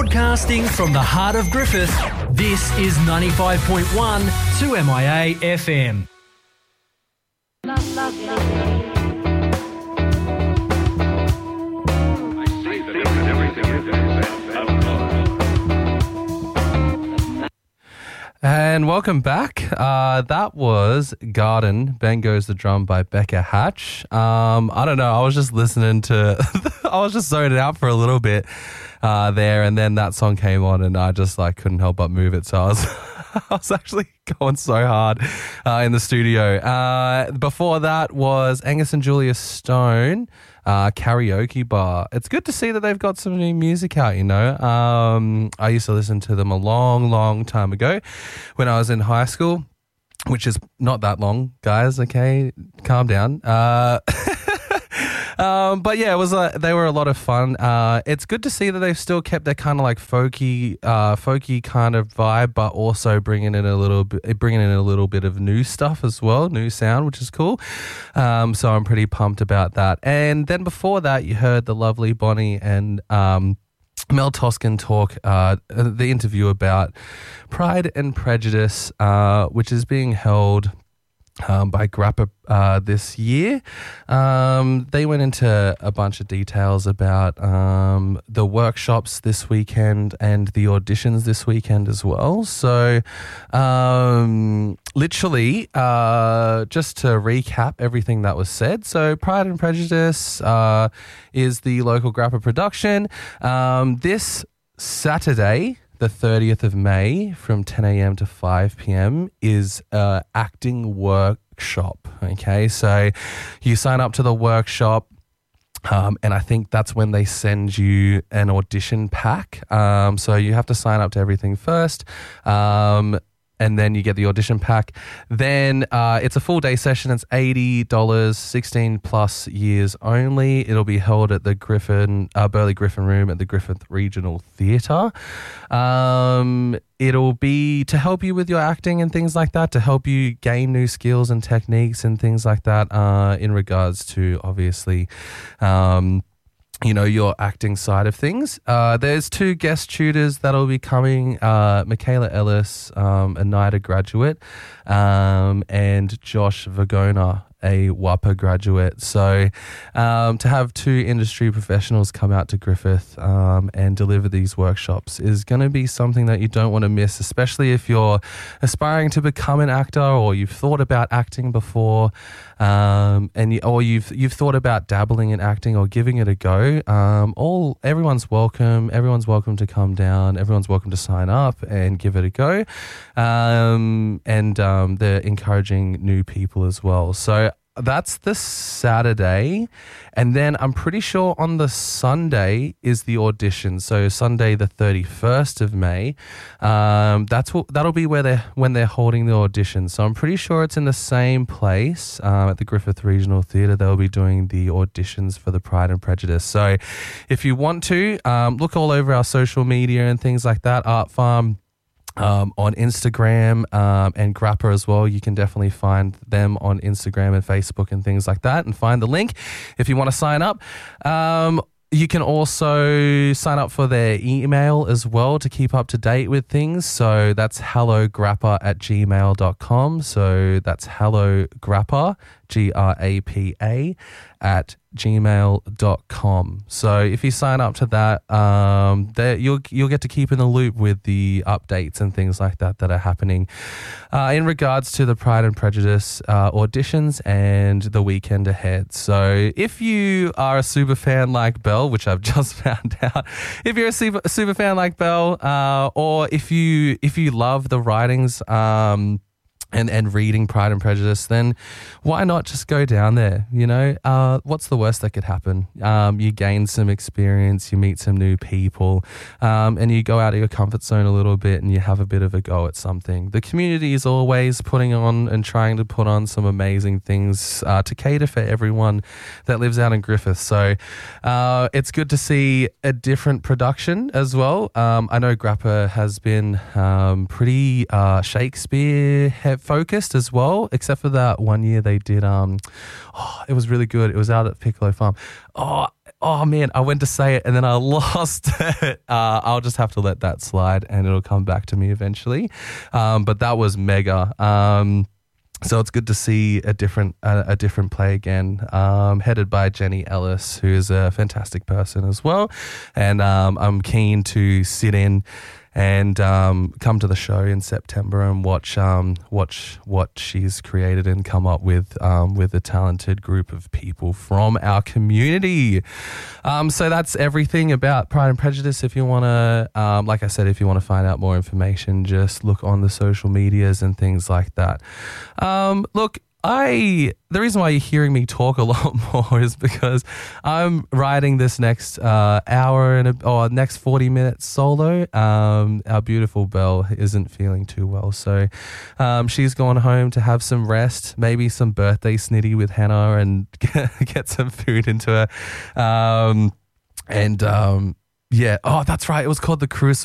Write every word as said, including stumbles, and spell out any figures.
Broadcasting from the heart of Griffith, this is ninety-five point one two M I A F M. And welcome back. Uh, that was Garden, Bang Goes the Drum by Becca Hatch. Um, I don't know, I was just listening to, I was just zoning out for a little bit uh, there, and then that song came on and I just like couldn't help but move it. So I was, I was actually going so hard uh, in the studio. Uh, before that was Angus and Julia Stone. Uh, karaoke bar. It's good to see that they've got some new music out, you know. Um, I used to listen to them a long, long time ago when I was in high school, which is not that long, guys, okay? Calm down. Uh, um, but yeah, it was uh, they were a lot of fun. Uh, it's good to see that they've still kept their kind of like folky, uh, folky kind of vibe, but also bringing in a little bit, bringing in a little bit of new stuff as well, new sound, which is cool. Um, so I'm pretty pumped about that. And then before that, you heard the lovely Bonnie and um, Mel Toscan talk, uh, the interview about Pride and Prejudice, uh, which is being held Um, by Grappa uh, this year. Um, they went into a bunch of details about um, the workshops this weekend and the auditions this weekend as well. So um, literally, uh, just to recap everything that was said. So Pride and Prejudice uh, is the local Grappa production. Um, this Saturday, the thirtieth of May from ten a.m. to five p.m. is a acting workshop. Okay, so you sign up to the workshop, um, and I think that's when they send you an audition pack. Um, so you have to sign up to everything first. Um, and then you get the audition pack. Then uh, it's a full day session. It's eighty dollars, sixteen plus years only. It'll be held at the Griffin, uh, Burley Griffin Room at the Griffith Regional Theatre. Um, it'll be to help you with your acting and things like that, to help you gain new skills and techniques and things like that uh, in regards to obviously um, you know, your acting side of things. Uh, there's two guest tutors that'll be coming, uh, Michaela Ellis, um, a NIDA graduate, um, and Josh Vagona, a WAPA graduate. So um, to have two industry professionals come out to Griffith um, and deliver these workshops is going to be something that you don't want to miss, especially if you're aspiring to become an actor or you've thought about acting before, um, and you, or you've you've thought about dabbling in acting or giving it a go. Um, all everyone's welcome. Everyone's welcome to come down. Everyone's welcome to sign up and give it a go. Um, and um, they're encouraging new people as well. So that's the Saturday, and then I'm pretty sure on the Sunday is the audition. So Sunday, the thirty-first of May, um, that's what that'll be where they when they're holding the audition. So I'm pretty sure it's in the same place um, at the Griffith Regional Theatre. They'll be doing the auditions for the Pride and Prejudice. So if you want to um, look all over our social media and things like that, Art Farm. Um, on Instagram um, and Grappa as well. You can definitely find them on Instagram and Facebook and things like that, and find the link if you want to sign up. Um, you can also sign up for their email as well to keep up to date with things. So that's hellograppa at gmail dot com. So that's hellograppa, G R A P A, at gmail dot com. So if you sign up to that, um, you'll you'll get to keep in the loop with the updates and things like that that are happening uh, in regards to the Pride and Prejudice uh, auditions and the weekend ahead. So if you are a super fan like Belle, which I've just found out, if you're a super, a super fan like Belle, uh, or if you if you love the writings, um, and, and reading Pride and Prejudice, then why not just go down there? You know, uh, what's the worst that could happen? Um, you gain some experience, you meet some new people, um, and you go out of your comfort zone a little bit and you have a bit of a go at something. The community is always putting on and trying to put on some amazing things uh, to cater for everyone that lives out in Griffith. So uh, it's good to see a different production as well. Um, I know Grappa has been um, pretty uh, Shakespeare focused as well, except for that one year they did, um, oh, it was really good. It was out at Piccolo Farm. Oh, oh man, I went to say it and then I lost it. Uh, I'll just have to let that slide and it'll come back to me eventually. Um, but that was mega. Um, So it's good to see a different a, a different play again, um, headed by Jenny Ellis, who is a fantastic person as well. And um, I'm keen to sit in and um, come to the show in September and watch um, watch what she's created and come up with um, with a talented group of people from our community. Um, so that's everything about Pride and Prejudice. If you want to, um, like I said, if you want to find out more information, just look on the social medias and things like that. Um, look, I the reason why you're hearing me talk a lot more is because I'm writing this next uh, hour and a, or next forty minutes solo. Um, our beautiful Belle isn't feeling too well, so um, she's gone home to have some rest, maybe some birthday snitty with Hannah, and get, get some food into her. Um, and um, yeah, oh, that's right. It was called The Crucible.